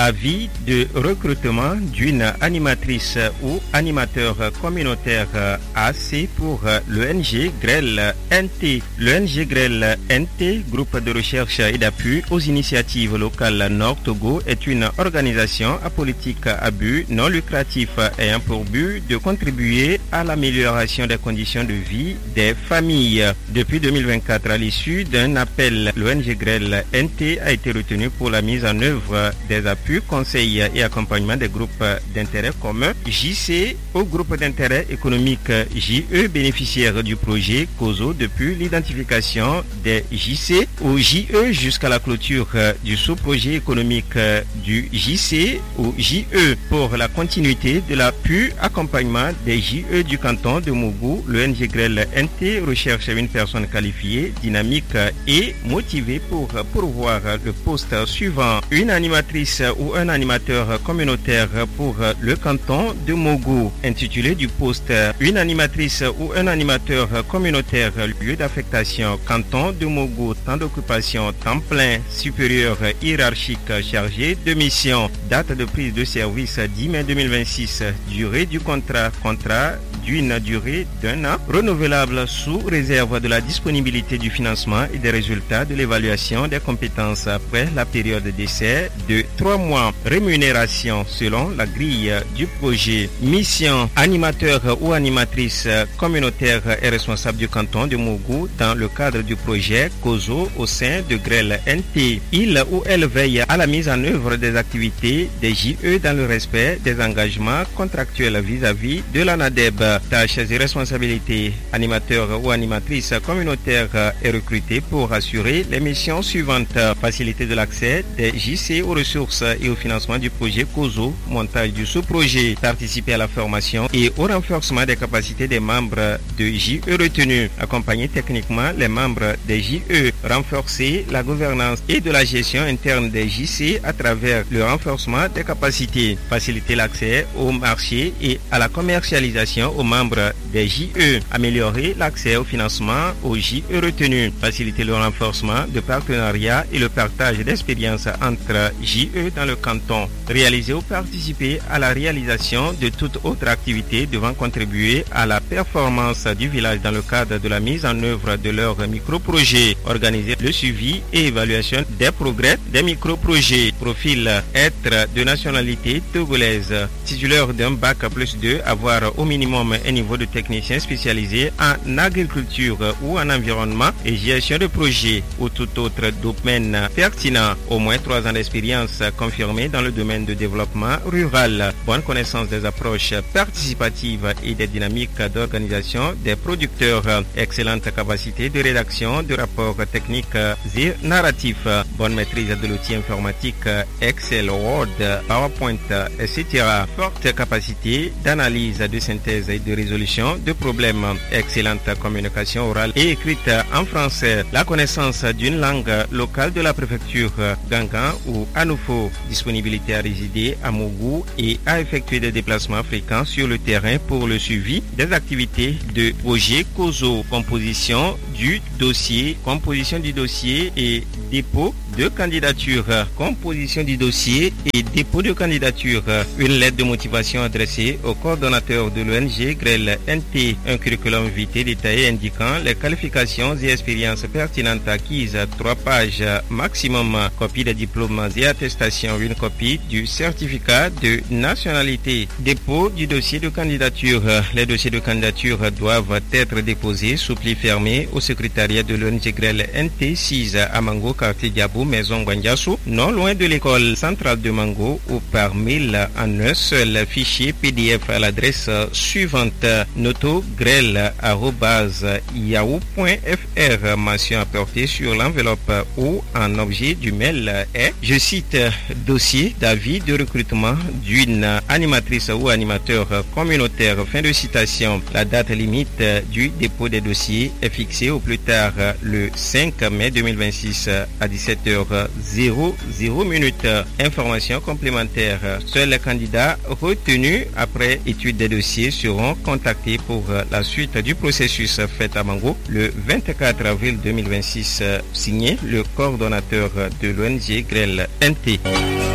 Avis de recrutement d'une animatrice ou animateur communautaire AC pour l'ONG GREL NT. L'ONG GREL NT, groupe de recherche et d'appui aux initiatives locales Nord Togo, est une organisation apolitique à but non lucratif ayant pour but de contribuer à l'amélioration des conditions de vie des familles. Depuis 2024, à l'issue d'un appel, l'ONG GREL NT a été retenu pour la mise en œuvre des appuis, conseils et accompagnement des groupes d'intérêt commun JC au groupe d'intérêt économique JE, bénéficiaires du projet COSO depuis l'identification des JC au JE jusqu'à la clôture du sous-projet économique du JC au JE. Pour la continuité de l'appui accompagnement des JE du canton de Mougou, l'ONG GREL NT recherche une personne qualifiée, dynamique et motivée pour pourvoir le poste suivant: une animatrice ou un animateur communautaire pour le canton de Mougou. Intitulé du poste: une animatrice ou un animateur communautaire, lieu d'affectation canton de Mougou, temps d'occupation temps plein, supérieur hiérarchique chargé de mission. Date de prise de service 10 mai 2026. Durée du contrat d'une durée d'1 an, renouvelable sous réserve de la disponibilité du financement et des résultats de l'évaluation des compétences après la période d'essai de 3 mois. Rémunération selon la grille du projet. Mission: animateur ou animatrice communautaire et responsable du canton de Mougou dans le cadre du projet COSO au sein de GREL NT. Il ou elle veille à la mise en œuvre des activités des JE dans le respect des engagements contractuels vis-à-vis de l'ANADEB. Tâches et responsabilités: animateur ou animatrice communautaire est recruté pour assurer les missions suivantes: faciliter de l'accès des JC aux ressources et au financement du projet COSO, montage du sous-projet, participer à la formation et au renforcement des capacités des membres de JE retenus, accompagner techniquement les membres des JE, renforcer la gouvernance et de la gestion interne des JC à travers le renforcement des capacités, faciliter l'accès au marché et à la commercialisation aux membres des JE, améliorer l'accès au financement aux JE retenus, faciliter le renforcement de partenariats et le partage d'expériences entre JE dans le canton, réaliser ou participer à la réalisation de toute autre activité devant contribuer à la performance du village dans le cadre de la mise en œuvre de leurs micro-projets, organiser le suivi et évaluation des progrès des micro-projets. Profil: être de nationalité togolaise, titulaire d'un bac +2, avoir au minimum un niveau de technicien spécialisé en agriculture ou en environnement et gestion de projet ou tout autre domaine pertinent, au moins 3 ans d'expérience confirmée dans le domaine de développement rural, bonne connaissance des approches participatives et des dynamiques d'organisation des producteurs, excellente capacité de rédaction de rapports techniques et narratifs, bonne maîtrise de l'outil informatique Excel, Word, PowerPoint, etc., forte capacité d'analyse, de synthèse et de résolution de problèmes, excellente communication orale et écrite en français, la connaissance d'une langue locale de la préfecture Gangan ou Anoufo, disponibilité à résider à Mougou et à effectuer des déplacements fréquents sur le terrain pour le suivi des activités de projet COSO. Composition du dossier et dépôt de candidature. Composition du dossier et dépôt de candidature. Une lettre de motivation adressée au coordonnateur de l'ONG GREL NT. Un curriculum vitae détaillé indiquant les qualifications et expériences pertinentes acquises. 3 pages maximum. Copie des diplômes et attestations. Une copie du certificat de nationalité. Dépôt du dossier de candidature. Les dossiers de candidature doivent être déposés sous pli fermé au secrétariat de l'ONG GREL NT 6 à Mango, quartier Diabou, maison Gwandiassou, non loin de l'école centrale de Mango, ou par mail en un seul fichier PDF à l'adresse suivante: notogrel@yahoo.fr. Mention apportée sur l'enveloppe ou en objet du mail est, je cite, dossier d'avis de recrutement d'une animatrice ou animateur communautaire. Fin de citation. La date limite du dépôt des dossiers est fixée au plus tard le 5 mai 2026 à 17h00. Information complémentaire: seuls les candidats retenus après étude des dossiers seront contactés pour la suite du processus. Fait à Mango le 24 avril 2026. Signé le coordonnateur de l'ONG GREL NT.